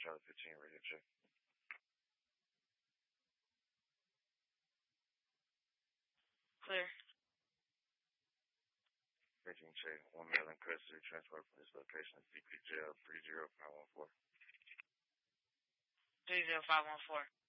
Charlie 15, radio check. Clear. Rating check. 1 male in custody. Transfer from this location to CP Jail 30514. 30514.